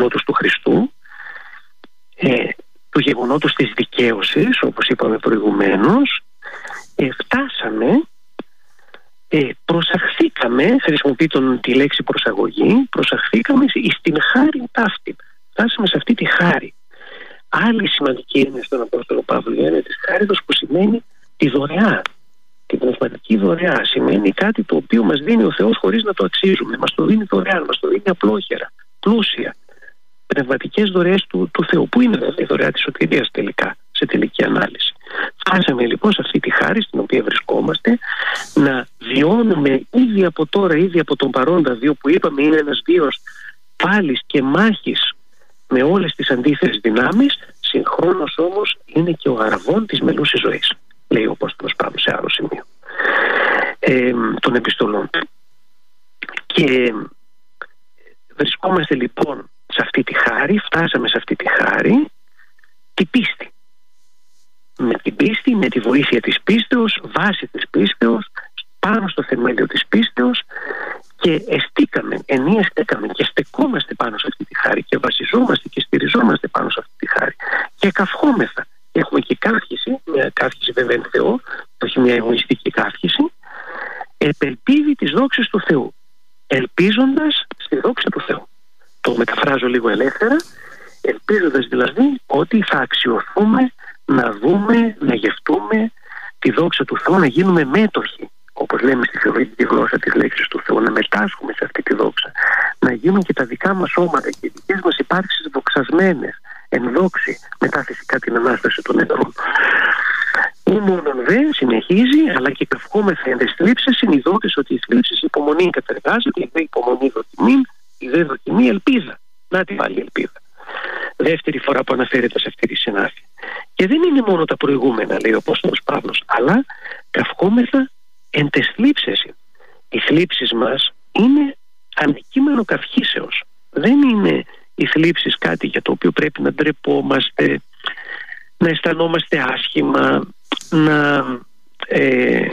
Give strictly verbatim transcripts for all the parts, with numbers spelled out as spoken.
γεγονότος του Χριστού, ε, του γεγονότος της δικαίωσης, όπως είπαμε προηγουμένως, ε, φτάσαμε, ε, προσαχθήκαμε, χρησιμοποιεί τον, τη λέξη προσαγωγή, προσαχθήκαμε στην χάρη ταύτη. Φτάσαμε σε αυτή τη χάρη. Άλλη σημαντική έννοια στον Απόστολο Παύλο, η έννοια της χάριτος, που σημαίνει τη δωρεά. Την πνευματική δωρεά. Σημαίνει κάτι το οποίο μας δίνει ο Θεός χωρίς να το αξίζουμε. Μας το δίνει δωρεάν, μας το δίνει απλόχερα, πλούσια. Πνευματικές δωρεές του, του Θεού. Πού είναι δηλαδή η δωρεά της σωτηρίας τελικά, σε τελική ανάλυση. Φτάσαμε λοιπόν σε αυτή τη χάρη στην οποία βρισκόμαστε, να βιώνουμε ήδη από τώρα, ήδη από τον παρόντα βίο, που είπαμε είναι ένας βίος πάλης και μάχης με όλες τις αντίθετες δυνάμεις, συγχρόνως όμως είναι και ο αραβών της μελούσης ζωής, λέει ο Απόστολος Παύλος σε άλλο σημείο ε, των επιστολών του. Και βρισκόμαστε λοιπόν σε αυτή τη χάρη, φτάσαμε σε αυτή τη χάρη, την πίστη. Με την πίστη, με τη βοήθεια της πίστεως, βάση της πίστεως, πάνω στο θεμέλιο της πίστεως, και εστίκαμε, ενίαστήκαμε και στεκόμαστε πάνω σε αυτή τη χάρη και βασιζόμαστε και στηριζόμαστε πάνω σε αυτή τη χάρη και καυχόμεθα. Έχουμε και καύχηση, μια καύχηση βέβαια εν Θεό, όχι μια εγωιστική καύχηση, επελπίδη της δόξης του Θεού, ελπίζοντας στη δόξα του Θεού. Το μεταφράζω λίγο ελεύθερα, ελπίζοντας δηλαδή ότι θα αξιωθούμε να δούμε, να γευτούμε τη δόξα του Θεού, να γίνουμε μέτοχοι, όπως λέμε στη θεωρητική γλώσσα της λέξης του Θεού, να μετάσχουμε σε αυτή τη δόξα, να γίνουν και τα δικά μας σώματα και οι δικές μας υπάρξεις δοξασμένες, εν δόξη, μετά φυσικά την Ανάσταση των νεκρών. Ού μόνον δε, συνεχίζει, αλλά και καυχόμεθα εν τες θλίψεις, συνειδώντες ότι η θλίψης υπομονή κατεργάζεται, η δε υπομονή δοκιμή, η δε δοκιμή ελπίδα. Να τη βάλει ελπίδα. Δεύτερη φορά που αναφέρεται σε αυτή τη συνάφεια. Και δεν είναι μόνο τα προηγούμενα, λέει ο Απόστολος Παύλος, αλλά καυχόμεθα εν τες θλίψεις. Οι θλίψεις μας είναι αντικείμενο καυχήσεως. Δεν είναι οι θλίψεις κάτι για το οποίο πρέπει να ντρεπόμαστε, να αισθανόμαστε άσχημα, να ε,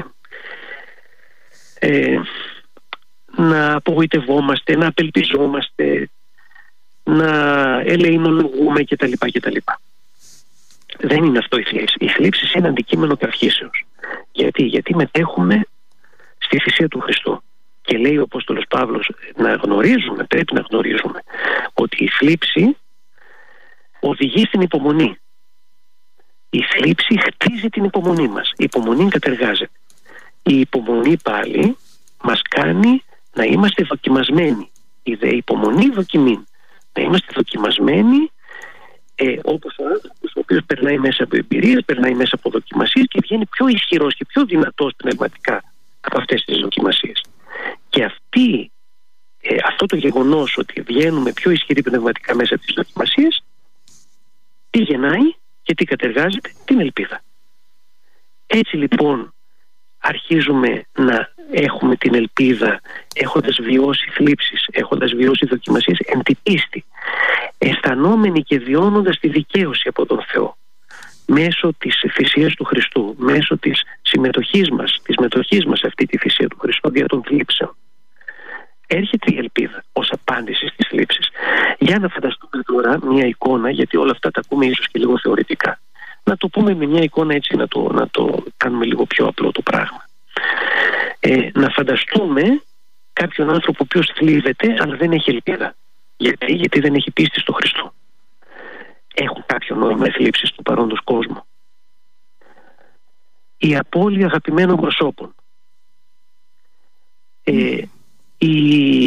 ε, να απογοητευόμαστε, να απελπιζόμαστε, να ελεηνολογούμε κτλ. κτλ. Δεν είναι αυτό η θλίψη. Η θλίψη είναι αντικείμενο καυχήσεως. Γιατί, γιατί μετέχουμε στη θυσία του Χριστού. Και λέει ο Απόστολος Παύλος να γνωρίζουμε, πρέπει να γνωρίζουμε, ότι η θλίψη οδηγεί στην υπομονή. Η θλίψη χτίζει την υπομονή μας. Η υπομονή κατεργάζεται. Η υπομονή πάλι μας κάνει να είμαστε δοκιμασμένοι. Η δε υπομονή δοκιμή. Να είμαστε δοκιμασμένοι ε, όπως ο άνθρωπος ο οποίος περνάει μέσα από εμπειρίες, περνάει μέσα από δοκιμασίες και βγαίνει πιο ισχυρός και πιο δυνατός πνευματικά από αυτές τις δοκιμασίες. Και αυτή, ε, αυτό το γεγονός ότι βγαίνουμε πιο ισχυροί πνευματικά μέσα από τις δοκιμασίες, τι γεννάει και τι κατεργάζεται? Την ελπίδα. Έτσι λοιπόν αρχίζουμε να έχουμε την ελπίδα, έχοντας βιώσει θλίψεις, έχοντας βιώσει δοκιμασίες εν τη πίστη, αισθανόμενοι και βιώνοντας τη δικαίωση από τον Θεό μέσω της θυσίας του Χριστού, μέσω της συμμετοχής μας, της μετοχής μας σε αυτή τη θυσία του Χριστού δια των θλίψεων. Έρχεται η ελπίδα ως απάντηση στις θλίψεις. Για να φανταστούμε τώρα μια εικόνα, γιατί όλα αυτά τα ακούμε ίσως και λίγο θεωρητικά. Να το πούμε με μια εικόνα έτσι, να το, να το κάνουμε λίγο πιο απλό το πράγμα. Ε, να φανταστούμε κάποιον άνθρωπο ο οποίος θλίβεται αλλά δεν έχει ελπίδα. Γιατί, γιατί δεν έχει πίστη στο Χριστό. Έχουν κάποιο νόημα οι θλίψεις του παρόντος κόσμου. Η απώλεια αγαπημένων προσώπων. Ε, η,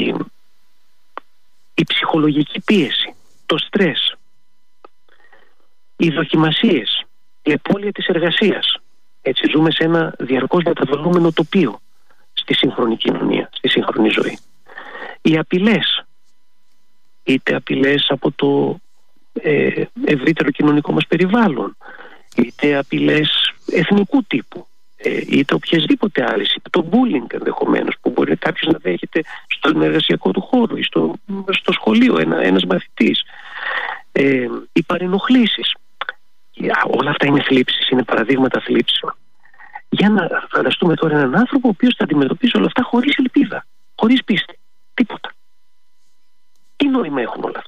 η ψυχολογική πίεση, το στρες, οι δοκιμασίες, η απώλεια της εργασίας. Έτσι ζούμε σε ένα διαρκώς μεταβαλλόμενο τοπίο στη σύγχρονη κοινωνία, στη σύγχρονη ζωή. Οι απειλές, είτε απειλές από το ε, ευρύτερο κοινωνικό μας περιβάλλον, είτε απειλές εθνικού τύπου, ε, είτε οποιασδήποτε άλλες, είτε το bullying ενδεχομένως που μπορεί κάποιος να δέχεται στον εργασιακό του χώρο ή στο, στο σχολείο, ένα, ένας μαθητής, ε, οι παρενοχλήσεις. Όλα αυτά είναι θλίψεις, είναι παραδείγματα θλίψεων. Για να φανταστούμε τώρα έναν άνθρωπο ο οποίος θα αντιμετωπίσει όλα αυτά χωρίς ελπίδα, χωρίς πίστη, τίποτα. Τι νόημα έχουν όλα